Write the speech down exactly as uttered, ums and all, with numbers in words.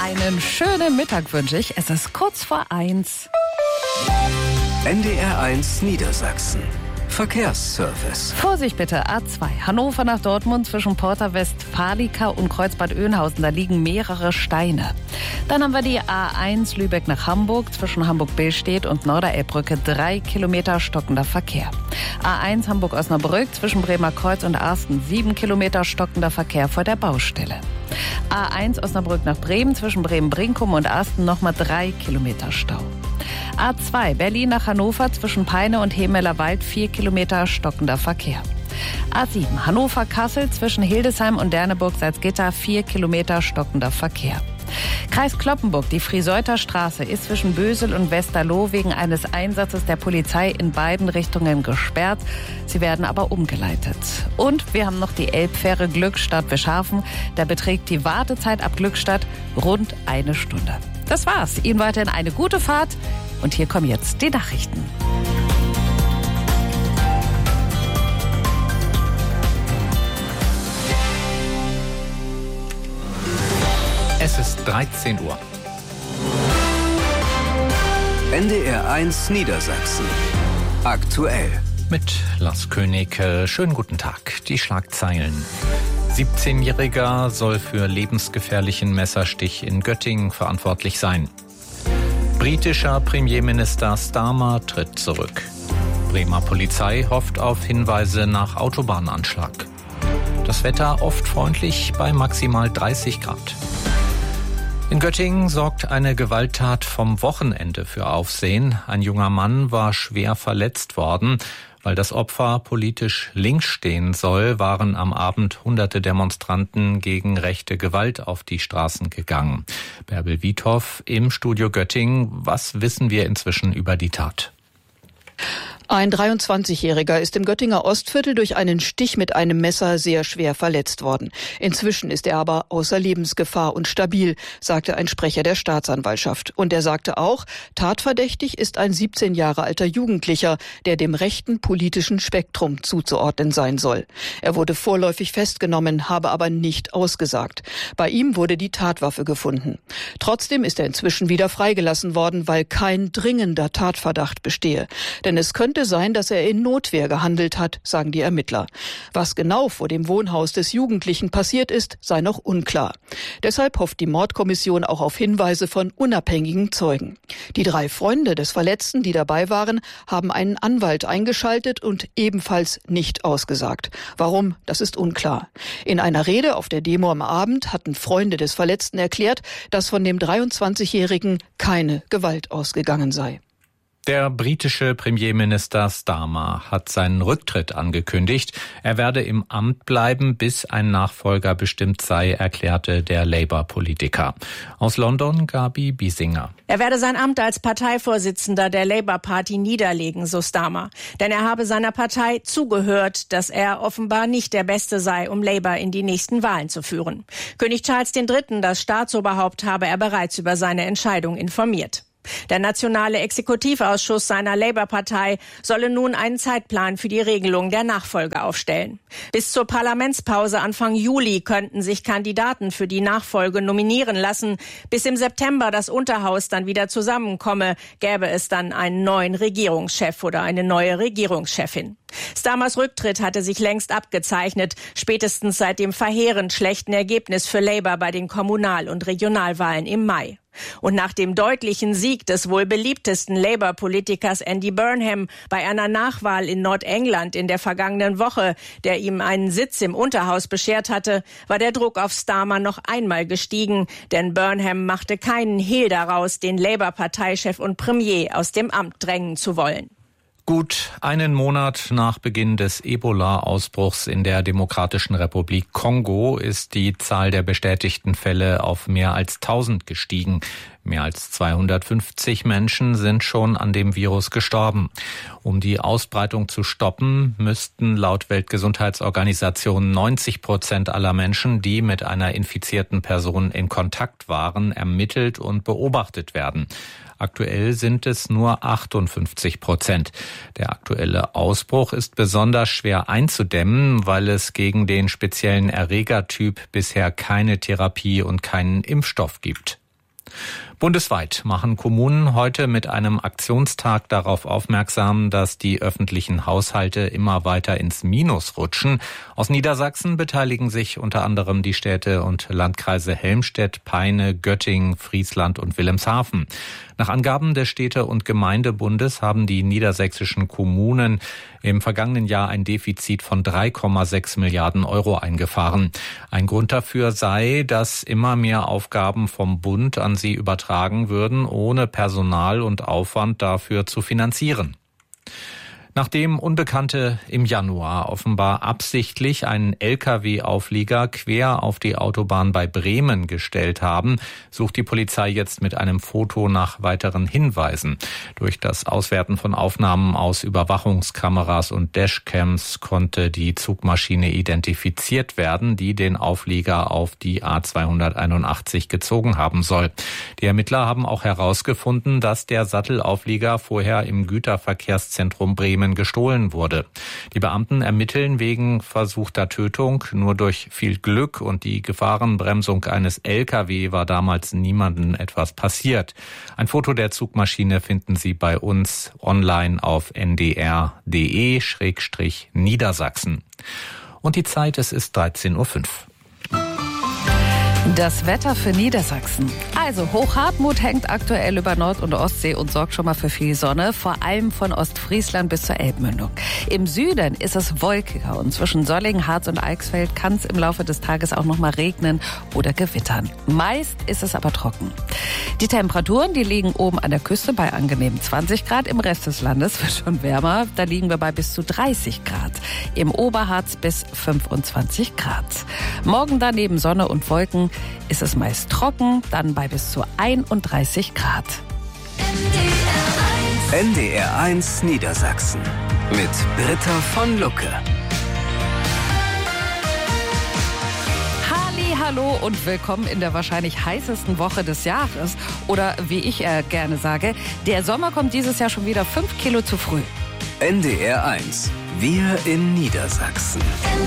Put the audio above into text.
Einen schönen Mittag wünsche ich. Es ist kurz vor eins. N D R eins Niedersachsen. Verkehrsservice. Vorsicht bitte, A zwei. Hannover nach Dortmund zwischen Porta Westfalica und Kreuzbad Oeynhausen. Da liegen mehrere Steine. Dann haben wir die A eins Lübeck nach Hamburg zwischen Hamburg-Billstedt und Norderelbbrücke. Drei Kilometer stockender Verkehr. A eins Hamburg-Osnabrück zwischen Bremer Kreuz und Arsten. Sieben Kilometer stockender Verkehr vor der Baustelle. A eins Osnabrück nach Bremen zwischen Bremen-Brinkum und Arsten nochmal drei Kilometer Stau. A zwei Berlin nach Hannover zwischen Peine und Hemelerwald vier Kilometer stockender Verkehr. A sieben Hannover-Kassel zwischen Hildesheim und Derneburg-Salzgitter vier Kilometer stockender Verkehr. Kreis Cloppenburg, die Frieseuter Straße ist zwischen Bösel und Westerloh wegen eines Einsatzes der Polizei in beiden Richtungen gesperrt. Sie werden aber umgeleitet. Und wir haben noch die Elbfähre Glückstadt-Wischhafen. Da beträgt die Wartezeit ab Glückstadt rund eine Stunde. Das war's. Ihnen weiterhin eine gute Fahrt. Und hier kommen jetzt die Nachrichten. Es ist dreizehn Uhr. N D R eins Niedersachsen. Aktuell. Mit Lars König. Schönen guten Tag. Die Schlagzeilen. siebzehnjähriger soll für lebensgefährlichen Messerstich in Göttingen verantwortlich sein. Britischer Premierminister Starmer tritt zurück. Bremer Polizei hofft auf Hinweise nach Autobahnanschlag. Das Wetter oft freundlich bei maximal dreißig Grad. In Göttingen sorgt eine Gewalttat vom Wochenende für Aufsehen. Ein junger Mann war schwer verletzt worden. Weil das Opfer politisch links stehen soll, waren am Abend hunderte Demonstranten gegen rechte Gewalt auf die Straßen gegangen. Bärbel Wiethoff im Studio Göttingen. Was wissen wir inzwischen über die Tat? Ein dreiundzwanzigjähriger ist im Göttinger Ostviertel durch einen Stich mit einem Messer sehr schwer verletzt worden. Inzwischen ist er aber außer Lebensgefahr und stabil, sagte ein Sprecher der Staatsanwaltschaft. Und er sagte auch, tatverdächtig ist ein siebzehn Jahre alter Jugendlicher, der dem rechten politischen Spektrum zuzuordnen sein soll. Er wurde vorläufig festgenommen, habe aber nicht ausgesagt. Bei ihm wurde die Tatwaffe gefunden. Trotzdem ist er inzwischen wieder freigelassen worden, weil kein dringender Tatverdacht bestehe. Denn es könnte sein, dass er in Notwehr gehandelt hat, sagen die Ermittler. Was genau vor dem Wohnhaus des Jugendlichen passiert ist, sei noch unklar. Deshalb hofft die Mordkommission auch auf Hinweise von unabhängigen Zeugen. Die drei Freunde des Verletzten, die dabei waren, haben einen Anwalt eingeschaltet und ebenfalls nicht ausgesagt. Warum, das ist unklar. In einer Rede auf der Demo am Abend hatten Freunde des Verletzten erklärt, dass von dem dreiundzwanzigjährigen keine Gewalt ausgegangen sei. Der britische Premierminister Starmer hat seinen Rücktritt angekündigt. Er werde im Amt bleiben, bis ein Nachfolger bestimmt sei, erklärte der Labour-Politiker. Aus London Gabi Biesinger. Er werde sein Amt als Parteivorsitzender der Labour Party niederlegen, so Starmer. Denn er habe seiner Partei zugehört, dass er offenbar nicht der Beste sei, um Labour in die nächsten Wahlen zu führen. König Charles der Dritte, das Staatsoberhaupt, habe er bereits über seine Entscheidung informiert. Der nationale Exekutivausschuss seiner Labour-Partei solle nun einen Zeitplan für die Regelung der Nachfolge aufstellen. Bis zur Parlamentspause Anfang Juli könnten sich Kandidaten für die Nachfolge nominieren lassen. Bis im September das Unterhaus dann wieder zusammenkomme, gäbe es dann einen neuen Regierungschef oder eine neue Regierungschefin. Starmers Rücktritt hatte sich längst abgezeichnet, spätestens seit dem verheerend schlechten Ergebnis für Labour bei den Kommunal- und Regionalwahlen im Mai. Und nach dem deutlichen Sieg des wohl beliebtesten Labour-Politikers Andy Burnham bei einer Nachwahl in Nordengland in der vergangenen Woche, der ihm einen Sitz im Unterhaus beschert hatte, war der Druck auf Starmer noch einmal gestiegen, denn Burnham machte keinen Hehl daraus, den Labour-Parteichef und Premier aus dem Amt drängen zu wollen. Gut einen Monat nach Beginn des Ebola-Ausbruchs in der Demokratischen Republik Kongo ist die Zahl der bestätigten Fälle auf mehr als tausend gestiegen. Mehr als zweihundertfünfzig Menschen sind schon an dem Virus gestorben. Um die Ausbreitung zu stoppen, müssten laut Weltgesundheitsorganisation neunzig Prozent aller Menschen, die mit einer infizierten Person in Kontakt waren, ermittelt und beobachtet werden. Aktuell sind es nur achtundfünfzig Prozent. Der aktuelle Ausbruch ist besonders schwer einzudämmen, weil es gegen den speziellen Erregertyp bisher keine Therapie und keinen Impfstoff gibt. Bundesweit machen Kommunen heute mit einem Aktionstag darauf aufmerksam, dass die öffentlichen Haushalte immer weiter ins Minus rutschen. Aus Niedersachsen beteiligen sich unter anderem die Städte und Landkreise Helmstedt, Peine, Göttingen, Friesland und Wilhelmshaven. Nach Angaben des Städte- und Gemeindebundes haben die niedersächsischen Kommunen im vergangenen Jahr ein Defizit von drei Komma sechs Milliarden Euro eingefahren. Ein Grund dafür sei, dass immer mehr Aufgaben vom Bund an sie übertragen würden, ohne Personal und Aufwand dafür zu finanzieren. Nachdem Unbekannte im Januar offenbar absichtlich einen L K W-Auflieger quer auf die Autobahn bei Bremen gestellt haben, sucht die Polizei jetzt mit einem Foto nach weiteren Hinweisen. Durch das Auswerten von Aufnahmen aus Überwachungskameras und Dashcams konnte die Zugmaschine identifiziert werden, die den Auflieger auf die A zweihunderteinundachtzig gezogen haben soll. Die Ermittler haben auch herausgefunden, dass der Sattelauflieger vorher im Güterverkehrszentrum Bremen gestohlen wurde. Die Beamten ermitteln wegen versuchter Tötung. Nur durch viel Glück und die Gefahrenbremsung eines L K W war damals niemandem etwas passiert. Ein Foto der Zugmaschine finden Sie bei uns online auf n d r punkt d e Schrägstrich Niedersachsen. Und die Zeit, es ist dreizehn Uhr fünf. Das Wetter für Niedersachsen. Also Hochhartmut hängt aktuell über Nord- und Ostsee und sorgt schon mal für viel Sonne, vor allem von Ostfriesland bis zur Elbmündung. Im Süden ist es wolkiger und zwischen Sollingen, Harz und Eichsfeld kann es im Laufe des Tages auch noch mal regnen oder gewittern. Meist ist es aber trocken. Die Temperaturen, die liegen oben an der Küste bei angenehmen zwanzig Grad. Im Rest des Landes wird schon wärmer. Da liegen wir bei bis zu dreißig Grad. Im Oberharz bis fünfundzwanzig Grad. Morgen dann neben Sonne und Wolken ist es meist trocken, dann bei bis zu einunddreißig Grad. N D R eins Niedersachsen mit Britta von Lucke. Halli, hallo und willkommen in der wahrscheinlich heißesten Woche des Jahres. Oder wie ich äh, gerne sage, der Sommer kommt dieses Jahr schon wieder fünf Kilo zu früh. N D R eins, wir in Niedersachsen.